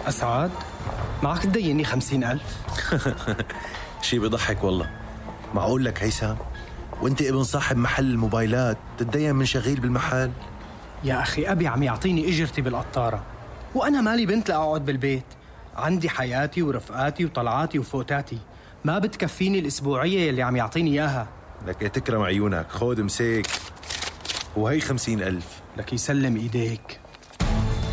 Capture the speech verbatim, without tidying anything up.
أسعد معك تديني خمسين ألف؟ شي بيضحك والله. معقول لك هيثم وانت ابن صاحب محل الموبايلات تتدين من شغيل بالمحل؟ يا أخي أبي عم يعطيني إجرتي بالقطارة، وأنا مالي بنت لأقعد بالبيت. عندي حياتي ورفقاتي وطلعاتي وفوتاتي، ما بتكفيني الأسبوعية اللي عم يعطيني إياها. لك تكرم عيونك، خود مسيك وهي خمسين ألف. لك يسلم إيديك.